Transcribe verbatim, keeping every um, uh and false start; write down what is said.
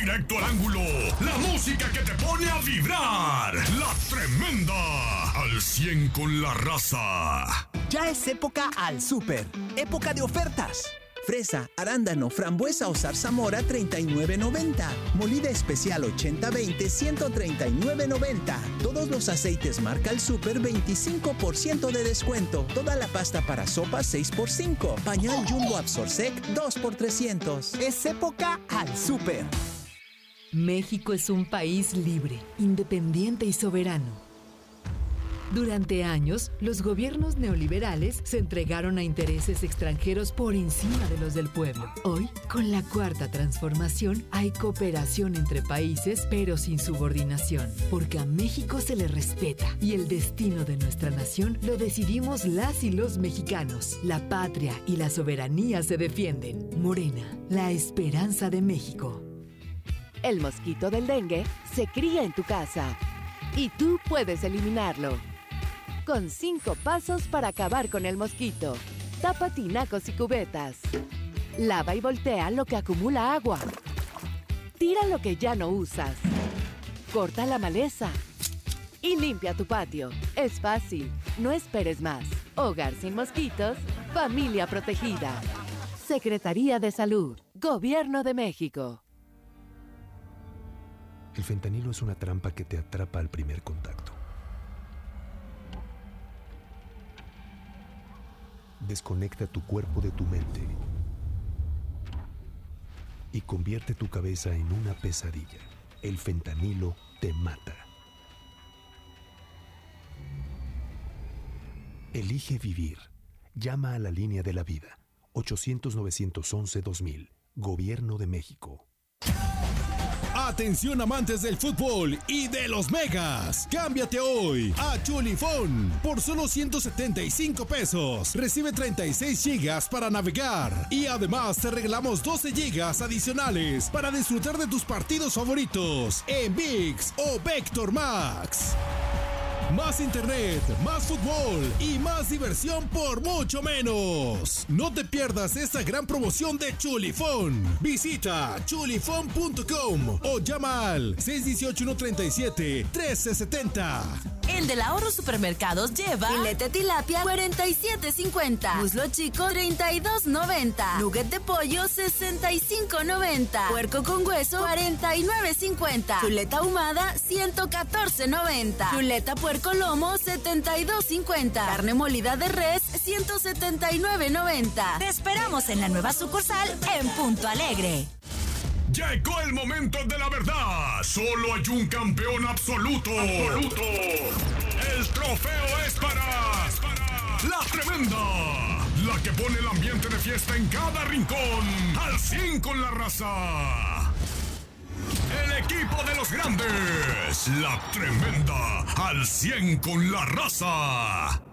Directo al ángulo, la música que te pone a vibrar. La Tremenda, al cien con la raza. Ya es época al súper, época de ofertas. Fresa, arándano, frambuesa o zarzamora treinta y nueve noventa. Molida especial ochenta veinte ciento treinta y nueve noventa. Todos los aceites marca El Súper veinticinco por ciento de descuento. Toda la pasta para sopa seis por cinco. Pañal Jumbo Absorsec dos por trescientos. Es época al Súper. México es un país libre, independiente y soberano. Durante años, los gobiernos neoliberales se entregaron a intereses extranjeros por encima de los del pueblo. Hoy, con la Cuarta Transformación, hay cooperación entre países, pero sin subordinación, porque a México se le respeta y el destino de nuestra nación lo decidimos las y los mexicanos. La patria y la soberanía se defienden. Morena, la esperanza de México. El mosquito del dengue se cría en tu casa y tú puedes eliminarlo. Con cinco pasos para acabar con el mosquito. Tapa tinacos y cubetas. Lava y voltea lo que acumula agua. Tira lo que ya no usas. Corta la maleza. Y limpia tu patio. Es fácil. No esperes más. Hogar sin mosquitos. Familia protegida. Secretaría de Salud. Gobierno de México. El fentanilo es una trampa que te atrapa al primer contacto. Desconecta tu cuerpo de tu mente y convierte tu cabeza en una pesadilla. El fentanilo te mata. Elige vivir. Llama a la línea de la vida. ochocientos, novecientos once, dos mil. Gobierno de México. Atención amantes del fútbol y de los megas. Cámbiate hoy a Chulifón por solo ciento setenta y cinco pesos. Recibe treinta y seis gigas para navegar y además te regalamos doce gigas adicionales para disfrutar de tus partidos favoritos en ViX o Vector Max. Más internet, más fútbol y más diversión por mucho menos. No te pierdas esta gran promoción de Chulifón. Visita chulifón punto com o llama al seis uno ocho, uno tres siete, uno tres siete cero. El del ahorro supermercados lleva filete tilapia cuarenta y siete cincuenta, muslo chico treinta y dos noventa, nugget de pollo sesenta y cinco noventa, puerco con hueso cuarenta y nueve cincuenta, chuleta ahumada ciento catorce noventa, chuleta puerco lomo setenta y dos cincuenta, carne molida de res ciento setenta y nueve noventa. Te esperamos en la nueva sucursal en Punto Alegre. Llegó el momento de la verdad. Solo hay un campeón absoluto. Absoluto. El trofeo es para, es para La Tremenda. La que pone el ambiente de fiesta en cada rincón. Al cien con la raza. El equipo de los grandes. La Tremenda. Al cien con la raza.